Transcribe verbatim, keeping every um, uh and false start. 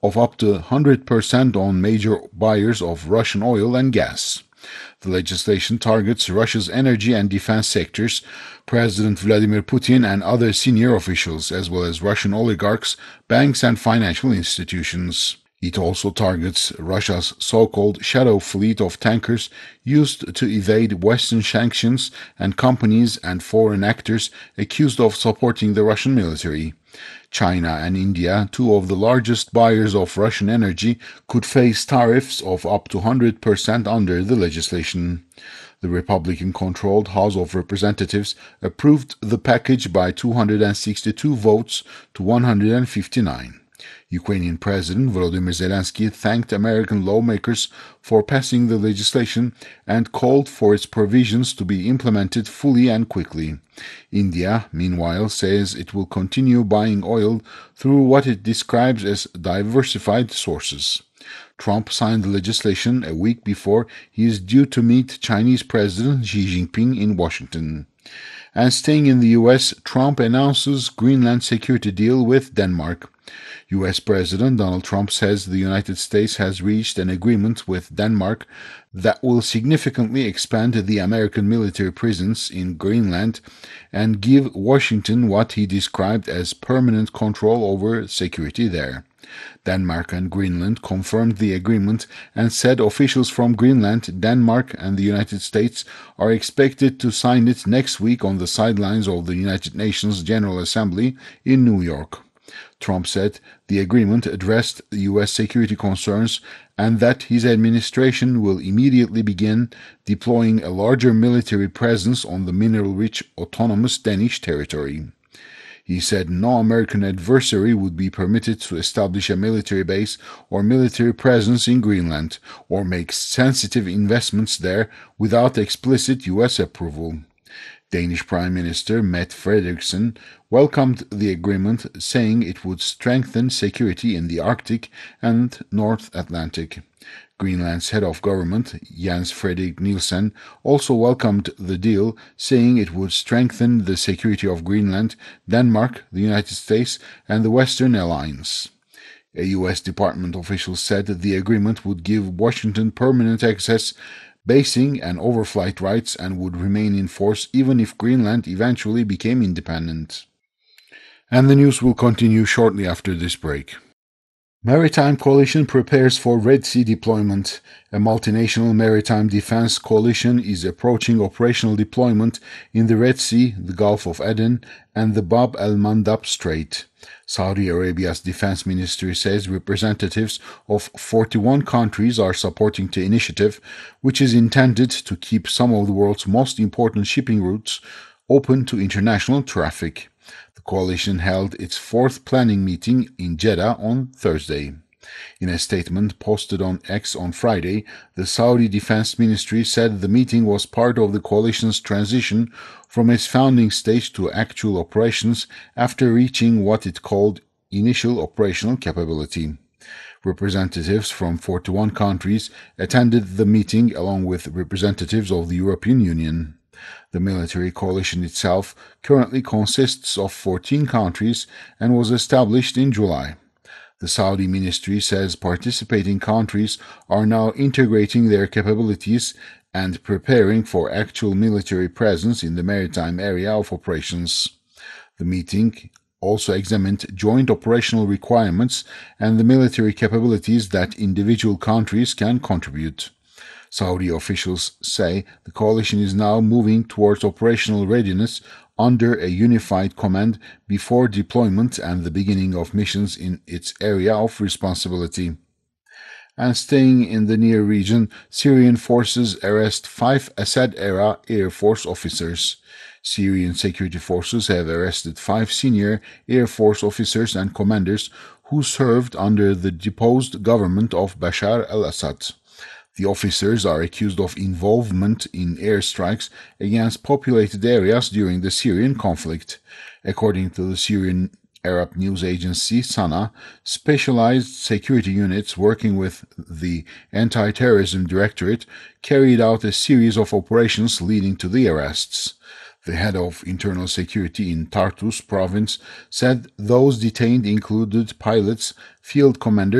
of up to one hundred percent on major buyers of Russian oil and gas. The legislation targets Russia's energy and defense sectors, President Vladimir Putin and other senior officials, as well as Russian oligarchs, banks, and financial institutions. It also targets Russia's so-called shadow fleet of tankers used to evade Western sanctions and companies and foreign actors accused of supporting the Russian military. China and India, two of the largest buyers of Russian energy, could face tariffs of up to one hundred percent under the legislation. The Republican-controlled House of Representatives approved the package by two hundred sixty-two votes to one hundred fifty-nine. Ukrainian President Volodymyr Zelensky thanked American lawmakers for passing the legislation and called for its provisions to be implemented fully and quickly. India, meanwhile, says it will continue buying oil through what it describes as diversified sources. Trump signed the legislation a week before he is due to meet Chinese President Xi Jinping in Washington. And staying in the U S, Trump announces Greenland security deal with Denmark. U S President Donald Trump says the United States has reached an agreement with Denmark that will significantly expand the American military presence in Greenland and give Washington what he described as permanent control over security there. Denmark and Greenland confirmed the agreement and said officials from Greenland, Denmark, and the United States are expected to sign it next week on the sidelines of the United Nations General Assembly in New York. Trump said the agreement addressed U S security concerns and that his administration will immediately begin deploying a larger military presence on the mineral-rich autonomous Danish territory. He said no American adversary would be permitted to establish a military base or military presence in Greenland or make sensitive investments there without explicit U S approval. Danish Prime Minister Mette Frederiksen welcomed the agreement, saying it would strengthen security in the Arctic and North Atlantic. Greenland's head of government, Jens Frederik Nielsen, also welcomed the deal, saying it would strengthen the security of Greenland, Denmark, the United States, and the Western Alliance. A U S Department official said that the agreement would give Washington permanent access, basing and overflight rights, and would remain in force even if Greenland eventually became independent. And the news will continue shortly after this break. Maritime Coalition prepares for Red Sea deployment. A multinational maritime defense coalition is approaching operational deployment in the Red Sea, the Gulf of Aden, and the Bab el-Mandab Strait. Saudi Arabia's defense ministry says representatives of forty-one countries are supporting the initiative, which is intended to keep some of the world's most important shipping routes open to international traffic. The coalition held its fourth planning meeting in Jeddah on Thursday. In a statement posted on X on Friday, the Saudi Defense Ministry said the meeting was part of the coalition's transition from its founding stage to actual operations after reaching what it called initial operational capability. Representatives from forty-one countries attended the meeting along with representatives of the European Union. The military coalition itself currently consists of fourteen countries and was established in July. The Saudi ministry says participating countries are now integrating their capabilities and preparing for actual military presence in the maritime area of operations. The meeting also examined joint operational requirements and the military capabilities that individual countries can contribute. Saudi officials say the coalition is now moving towards operational readiness under a unified command before deployment and the beginning of missions in its area of responsibility. And staying in the near region, Syrian forces arrest five Assad-era Air Force officers. Syrian security forces have arrested five senior Air Force officers and commanders who served under the deposed government of Bashar al-Assad. The officers are accused of involvement in airstrikes against populated areas during the Syrian conflict. According to the Syrian Arab news agency SANA, specialized security units working with the Anti-Terrorism Directorate carried out a series of operations leading to the arrests. The head of internal security in Tartus province said those detained included pilots, field commanders,